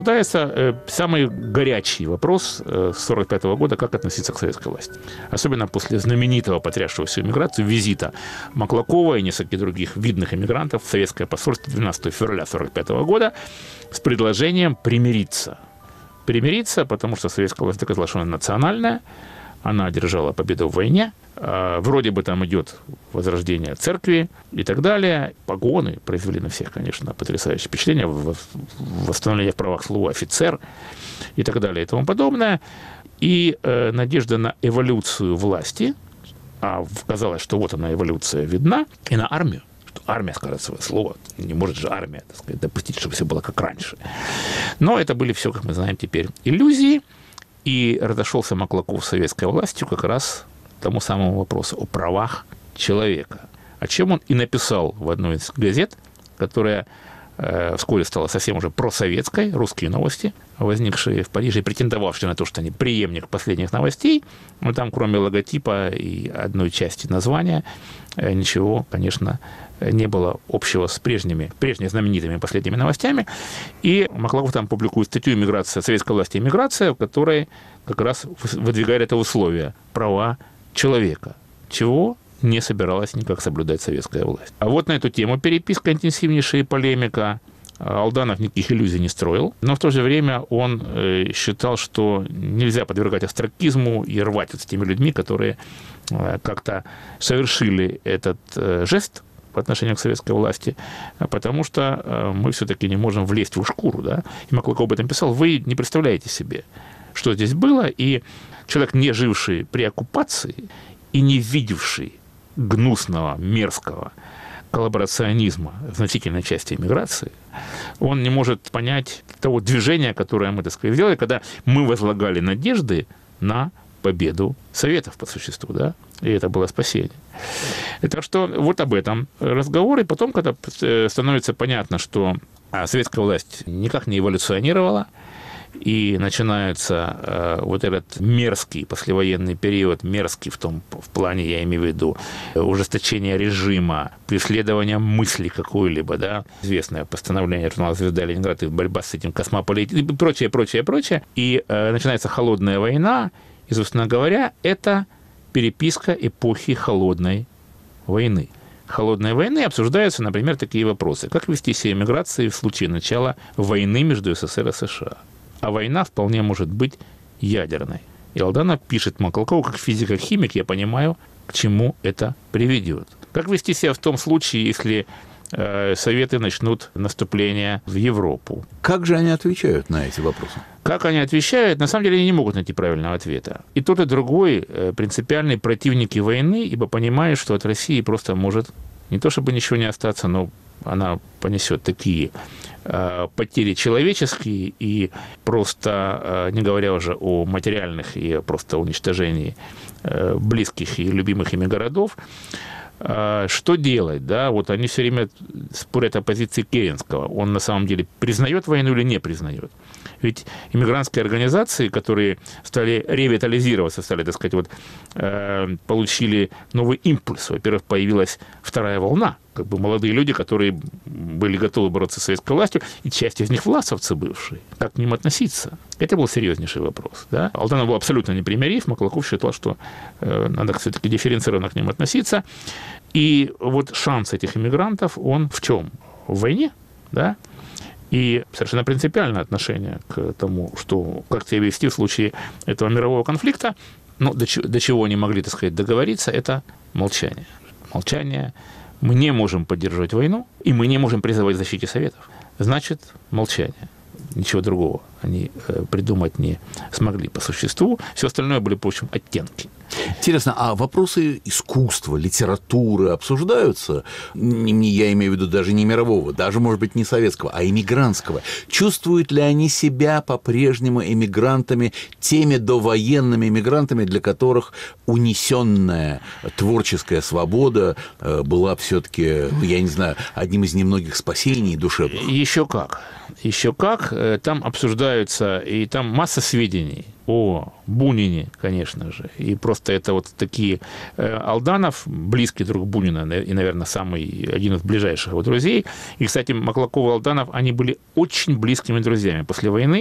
Пытается самый горячий вопрос с 1945 года, как относиться к советской власти. Особенно после знаменитого, потрясшего всю эмиграцию, визита Маклакова и нескольких других видных эмигрантов в советское посольство 12 февраля 1945 года с предложением примириться. Примириться, потому что советская власть доказала, что она национальная, она одержала победу в войне, вроде бы там идет возрождение церкви и так далее. Погоны произвели на всех, конечно, потрясающее впечатление, восстановление в правах слова офицер и так далее и тому подобное. И надежда на эволюцию власти, а казалось, что вот она, эволюция видна, и на армию, что армия скажет свое слово, не может же армия, так сказать, допустить, чтобы все было как раньше. Но это были все, как мы знаем теперь, иллюзии, и разошелся Маклаков с советской властью как раз тому самому вопросу о правах человека, о чем он и написал в одной из газет, которая вскоре стала совсем уже просоветской, «Русские новости», возникшие в Париже и претендовавшие на то, что они преемник последних новостей, но там, кроме логотипа и одной части названия, ничего, конечно, не было общего с прежними знаменитыми последними новостями. И Маклаков там публикует статью «Иммиграция, советская власть и иммиграция», в которой как раз выдвигает это условие – права человека, чего не собиралась никак соблюдать советская власть. А вот на эту тему переписка интенсивнейшая и полемика. Алданов никаких иллюзий не строил, но в то же время он считал, что нельзя подвергать остракизму и рвать с теми людьми, которые как-то совершили этот жест по отношению к советской власти, потому что мы все-таки не можем влезть в их шкуру. Да? И Маклаков об этом писал. Вы не представляете себе, что здесь было, и человек, не живший при оккупации и не видевший гнусного, мерзкого коллаборационизма в значительной части эмиграции, он не может понять того движения, которое мы, так сказать, сделали, когда мы возлагали надежды на победу Советов по существу, да, и это было спасение. Так что вот об этом разговор, и потом, когда становится понятно, что советская власть никак не эволюционировала, и начинается вот этот мерзкий послевоенный период, мерзкий в плане, я имею в виду, ужесточения режима, преследования мысли какой-либо, да, известное постановление журнала «Звезда Ленинграда» и борьба с этим космополитикой, и прочее. И начинается холодная война, и, собственно говоря, это переписка эпохи холодной войны. Холодной войны обсуждаются, например, такие вопросы. Как вести себя эмиграции в случае начала войны между СССР и США? А война вполне может быть ядерной. И Алданов пишет Маклакову, как физик-химик, я понимаю, к чему это приведет. Как вести себя в том случае, если Советы начнут наступление в Европу? Как же они отвечают на эти вопросы? Как они отвечают? На самом деле они не могут найти правильного ответа. И тот, и другой принципиальные противники войны, ибо понимают, что от России просто может не то чтобы ничего не остаться, но она понесет такие потери человеческие и просто, не говоря уже о материальных и просто уничтожении близких и любимых ими городов. Что делать? Да? Вот они все время спорят о позиции Керенского. Он на самом деле признает войну или не признает? Ведь иммигрантские организации, которые стали ревитализироваться, стали, так сказать, получили новый импульс. Во-первых, появилась вторая волна, как бы молодые люди, которые были готовы бороться с советской властью, и часть из них власовцы бывшие. Как к ним относиться? Это был серьезнейший вопрос. Да? Алданов был абсолютно непримирив, Маклаков считал, что надо все-таки дифференцированно к ним относиться. И вот шанс этих иммигрантов, он в чем? В войне, да? И совершенно принципиальное отношение к тому, что как себя вести в случае этого мирового конфликта, но до чего они могли, так сказать, договориться, это молчание. Молчание. Мы не можем поддерживать войну, и мы не можем призывать к защите Советов. Значит, молчание. Ничего другого они придумать не смогли по существу. Все остальное были, в общем, оттенки. Интересно, а вопросы искусства, литературы обсуждаются? Я имею в виду даже не мирового, даже, может быть, не советского, а эмигрантского. Чувствуют ли они себя по-прежнему эмигрантами, теми довоенными эмигрантами, для которых унесенная творческая свобода была все-таки, я не знаю, одним из немногих спасений душевных? Еще как. Там обсуждаются, и там масса сведений. о Бунине, конечно же. И просто это вот такие... Алданов, близкий друг Бунина и, наверное, один из ближайших его друзей. И, кстати, Маклаков и Алданов, они были очень близкими друзьями после войны.